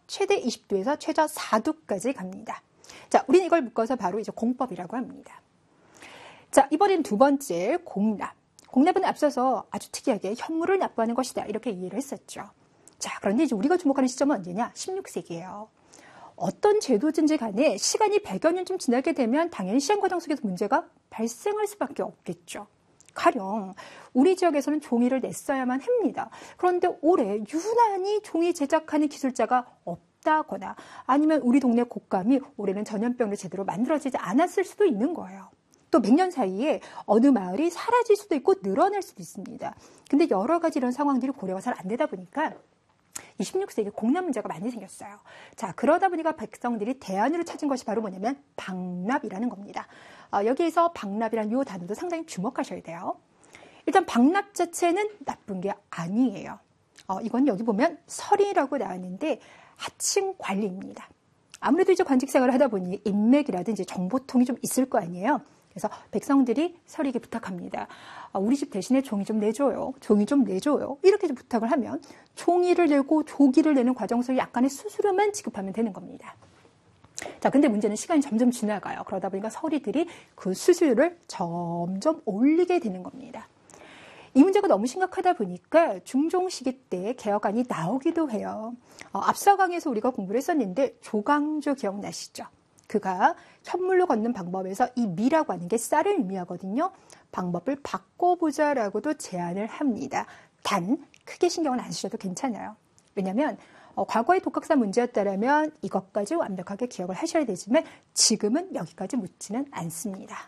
최대 20도에서 최저 4도까지 갑니다. 자, 우리는 이걸 묶어서 바로 이제 공법이라고 합니다. 자, 이번엔 두 번째, 공납. 공납은 앞서서 아주 특이하게 현물을 납부하는 것이다. 이렇게 이해를 했었죠. 자, 그런데 이제 우리가 주목하는 시점은 언제냐? 16세기예요. 어떤 제도든지 간에 시간이 100여 년쯤 지나게 되면 당연히 시행 과정 속에서 문제가 발생할 수밖에 없겠죠. 가령 우리 지역에서는 종이를 냈어야만 합니다. 그런데 올해 유난히 종이 제작하는 기술자가 없다거나 아니면 우리 동네 곶감이 올해는 전염병으로 제대로 만들어지지 않았을 수도 있는 거예요. 또 100년 사이에 어느 마을이 사라질 수도 있고 늘어날 수도 있습니다. 근데 여러 가지 이런 상황들이 고려가 잘 안 되다 보니까 26세기 공납 문제가 많이 생겼어요. 자, 그러다 보니까 백성들이 대안으로 찾은 것이 바로 뭐냐면 방납이라는 겁니다. 여기에서 방납이라는 이 단어도 상당히 주목하셔야 돼요. 일단 방납 자체는 나쁜 게 아니에요. 이건 여기 보면 설이라고 나왔는데 하층 관리입니다. 아무래도 이제 관직 생활을 하다 보니 인맥이라든지 정보통이 좀 있을 거 아니에요. 그래서 백성들이 설에게 부탁합니다. 우리 집 대신에 종이 좀 내줘요. 종이 좀 내줘요. 이렇게 좀 부탁을 하면 종이를 내고 조기를 내는 과정 속에 약간의 수수료만 지급하면 되는 겁니다. 자, 근데 문제는 시간이 점점 지나가요. 그러다 보니까 서리들이 그 수수료를 점점 올리게 되는 겁니다. 이 문제가 너무 심각하다 보니까 중종 시기 때 개혁안이 나오기도 해요. 앞서 강에서 우리가 공부를 했었는데 조광조 기억나시죠? 그가 현물로 걷는 방법에서 이 미라고 하는 게 쌀을 의미하거든요. 방법을 바꿔보자라고도 제안을 합니다. 단 크게 신경은 안 쓰셔도 괜찮아요. 왜냐하면 과거의 독학사 문제였다면 이것까지 완벽하게 기억을 하셔야 되지만 지금은 여기까지 묻지는 않습니다.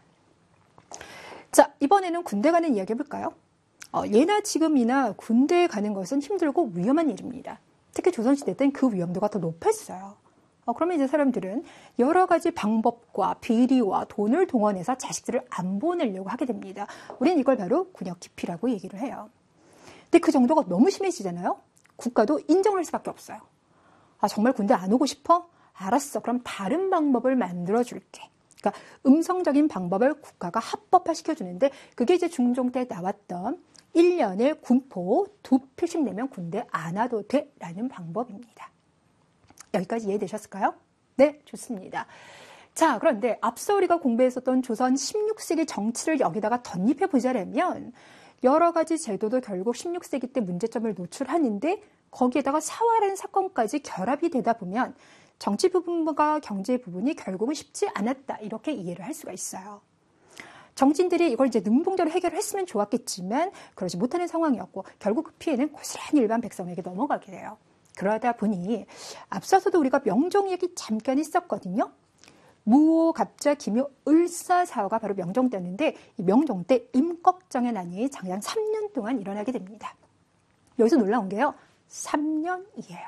자, 이번에는 군대 가는 이야기 해볼까요? 예나 지금이나 군대에 가는 것은 힘들고 위험한 일입니다. 특히 조선시대 때는 그 위험도가 더 높았어요. 그러면 이제 사람들은 여러 가지 방법과 비리와 돈을 동원해서 자식들을 안 보내려고 하게 됩니다. 우리는 이걸 바로 군역 기피라고 얘기를 해요. 근데 그 정도가 너무 심해지잖아요. 국가도 인정을 할 수밖에 없어요. 정말 군대 안 오고 싶어? 알았어. 그럼 다른 방법을 만들어줄게. 그러니까 음성적인 방법을 국가가 합법화시켜주는데 그게 이제 중종 때 나왔던 1년에 군포 2필씩 내면 군대 안 와도 돼라는 방법입니다. 여기까지 이해되셨을까요? 네, 좋습니다. 자, 그런데 앞서 우리가 공부했었던 조선 16세기 정치를 여기다가 덧입혀 보자면 여러 가지 제도도 결국 16세기 때 문제점을 노출하는데 거기에다가 사화라는 사건까지 결합이 되다 보면 정치 부분과 경제 부분이 결국은 쉽지 않았다. 이렇게 이해를 할 수가 있어요. 정치인들이 이걸 이제 능동적으로 해결을 했으면 좋았겠지만 그러지 못하는 상황이었고 결국 그 피해는 고스란히 일반 백성에게 넘어가게 돼요. 그러다 보니 앞서서도 우리가 명종 얘기 잠깐 했었거든요. 무오, 갑자, 기묘, 을사사화가 바로 명종 때였는데 이 명종 때 임꺽정의 난이 장장 3년 동안 일어나게 됩니다. 여기서 놀라운 게요. 3년이에요.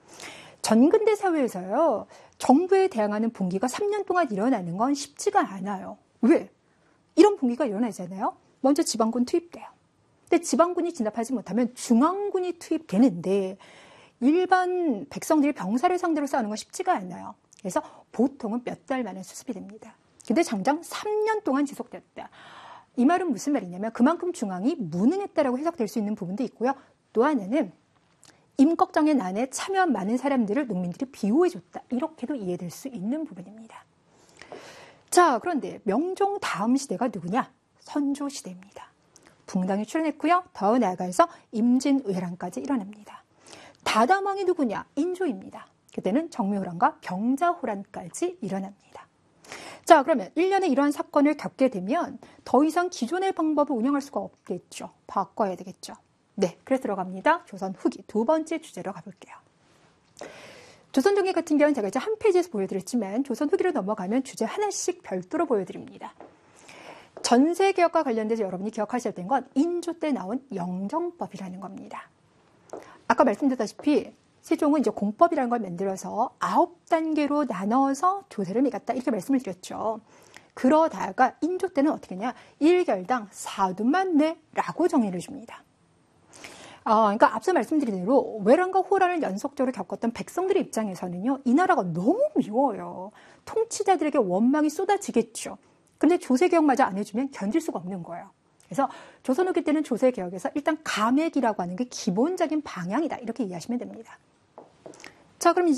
전근대 사회에서요. 정부에 대항하는 분기가 3년 동안 일어나는 건 쉽지가 않아요. 왜? 이런 분기가 일어나잖아요. 먼저 지방군 투입돼요. 근데 지방군이 진압하지 못하면 중앙군이 투입되는데 일반 백성들이 병사를 상대로 싸우는 건 쉽지가 않아요. 그래서 보통은 몇 달 만에 수습이 됩니다. 근데 장장 3년 동안 지속됐다. 이 말은 무슨 말이냐면 그만큼 중앙이 무능했다라고 해석될 수 있는 부분도 있고요. 또 하나는 임꺽정의 난에 참여한 많은 사람들을 농민들이 비호해줬다. 이렇게도 이해될 수 있는 부분입니다. 자, 그런데 명종 다음 시대가 누구냐? 선조시대입니다. 붕당이 출현했고요. 더 나아가서 임진왜란까지 일어납니다. 다담왕이 누구냐? 인조입니다. 그때는 정묘호란과 병자호란까지 일어납니다. 자, 그러면 1년에 이러한 사건을 겪게 되면 더 이상 기존의 방법을 운영할 수가 없겠죠. 바꿔야 되겠죠. 네, 그래서 들어갑니다. 조선 후기 두 번째 주제로 가볼게요. 조선 정기 같은 경우는 제가 이제 한 페이지에서 보여드렸지만 조선 후기로 넘어가면 주제 하나씩 별도로 보여드립니다. 전세개혁과 관련돼서 여러분이 기억하셔야 되는 건 인조 때 나온 영정법이라는 겁니다. 아까 말씀드렸다시피 세종은 이제 공법이라는 걸 만들어서 9단계로 나눠서 조세를 매겼다 이렇게 말씀을 드렸죠. 그러다가 인조 때는 어떻게 했냐? 1결당 4두만 내라고 정의를 줍니다. 그러니까 앞서 말씀드린 대로 외란과 호란을 연속적으로 겪었던 백성들의 입장에서는요. 이 나라가 너무 미워요. 통치자들에게 원망이 쏟아지겠죠. 그런데 조세개혁마저 안 해주면 견딜 수가 없는 거예요. 그래서 조선 후기 때는 조세개혁에서 일단 감액이라고 하는 게 기본적인 방향이다. 이렇게 이해하시면 됩니다. 자, 그럼 이제